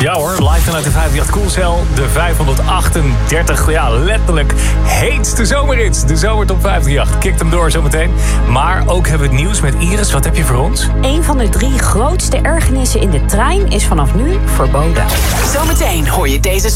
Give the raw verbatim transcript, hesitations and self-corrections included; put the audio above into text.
Ja hoor, live vanuit de vijfhonderdachttien Koelcel. De vijfhonderdachtendertig, ja letterlijk heetste zomerhits. De Zomertop vijfhonderdachttien. Kikt hem door zometeen. Maar ook hebben we het nieuws met Iris. Wat heb je voor ons? Een van de drie grootste ergernissen in de trein is vanaf nu verboden. Zometeen hoor je deze